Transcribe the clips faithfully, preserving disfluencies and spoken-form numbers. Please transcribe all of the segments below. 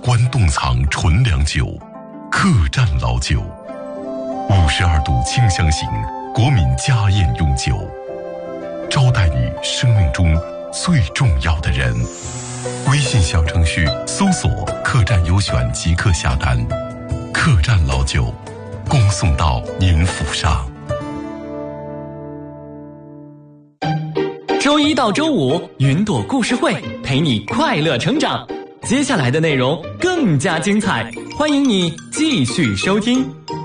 关冻藏纯粮酒，客栈老酒，五十二度清香型国民家宴用酒，招待你生命中最重要的人。微信小程序搜索客栈优选即可下单，客栈老酒恭送到您府上。 周一到周五，云朵故事会陪你快乐成长。接下来的内容更加精彩，欢迎你继续收听。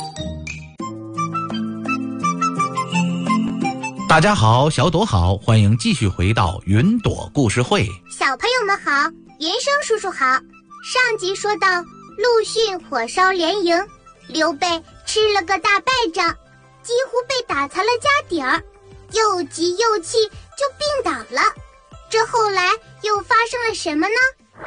大家好，小朵好，欢迎继续回到云朵故事会。 小朋友们好，云生叔叔好。上集说到陆逊火烧连营，刘备吃了个大败仗，几乎被打残了家底儿，又急又气就病倒了。这后来又发生了什么呢？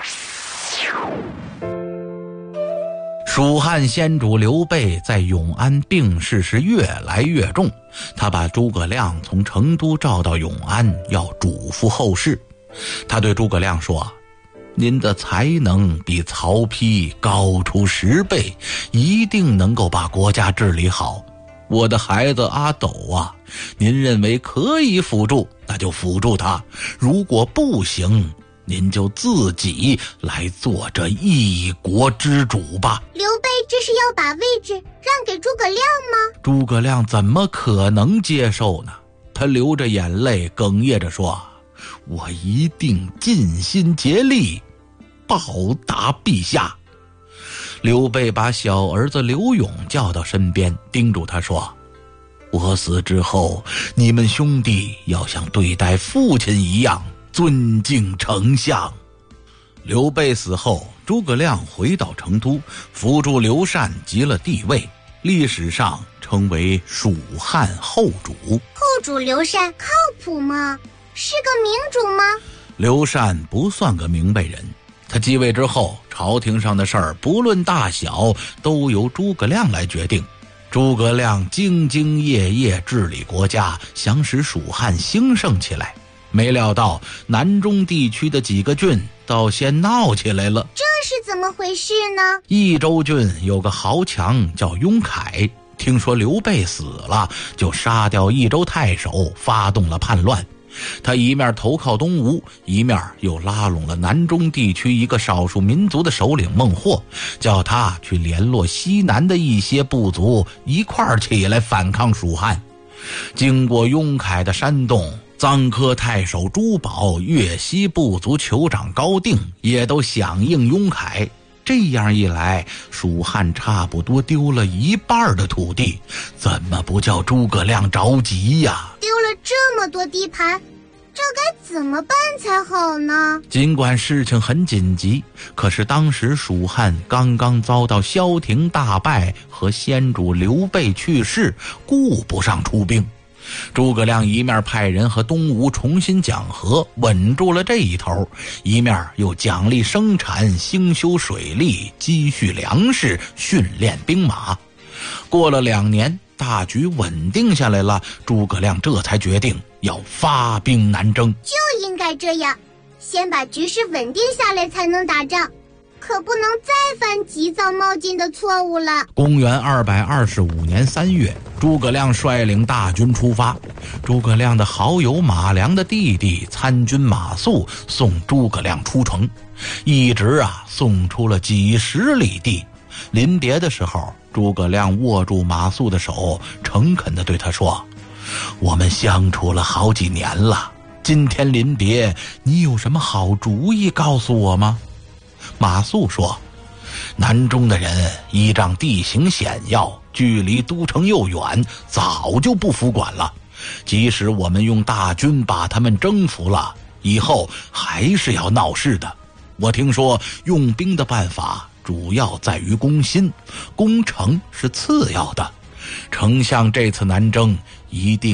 蜀汉先主刘备在永安病势是越来越重，他把诸葛亮从成都召到永安，要嘱咐后事。他对诸葛亮说，您的才能比曹丕高出十倍，一定能够把国家治理好。我的孩子阿斗啊，您认为可以辅助，那就辅助他，如果不行，您就自己来做这一国之主吧。 刘备这是要把位置让给诸葛亮吗？ 诸葛亮怎么可能接受呢？他流着眼泪哽咽着说，我一定尽心竭力报答陛下。刘备把小儿子刘永叫到身边，叮嘱他说，我死之后，你们兄弟要像对待父亲一样尊敬丞相。刘备死后，诸葛亮回到成都，扶助刘禅即了帝位，历史上称为蜀汉后主。 后主刘禅靠谱吗？是个明主吗？ 刘禅不算个明白人，他继位之后，朝廷上的事儿不论大小都由诸葛亮来决定。诸葛亮兢兢业业治理国家，想使蜀汉兴盛起来，没料到南中地区的几个郡倒先闹起来了。 这是怎么回事呢？ 益州郡有个豪强叫雍凯，听说刘备死了，就杀掉益州太守，发动了叛乱。他一面投靠东吴，一面又拉拢了南中地区一个少数民族的首领孟获，叫他去联络西南的一些部族，一块儿起来反抗蜀汉。经过雍凯的煽动，臧科太守朱宝、越西部族酋长高定也都响应雍凯。这样一来，蜀汉差不多丢了一半的土地，怎么不叫诸葛亮着急呀？ 丢了这么多地盘，这该怎么办才好呢？ 尽管事情很紧急，可是当时蜀汉刚刚遭到萧庭大败和先主刘备去世，顾不上出兵。诸葛亮一面派人和东吴重新讲和，稳住了这一头，一面又奖励生产，兴修水利，积蓄粮食，训练兵马。过了两年，大局稳定下来了，诸葛亮这才决定要发兵南征。 就应该这样，先把局势稳定下来才能打仗，可不能再犯急躁冒进的错误了。 公元二百二十五年三月，诸葛亮率领大军出发。诸葛亮的好友马良的弟弟参军马谡送诸葛亮出城，一直啊送出了几十里地。临别的时候，诸葛亮握住马谡的手，诚恳地对他说，我们相处了好几年了，今天临别，你有什么好主意告诉我吗？马谡说，南中的人依仗地形险要，距离都城又远，早就不服管了。即使我们用大军把他们征服了，以后还是要闹事的。我听说用兵的办法主要在于攻心，攻城是次要的。丞相这次南征一定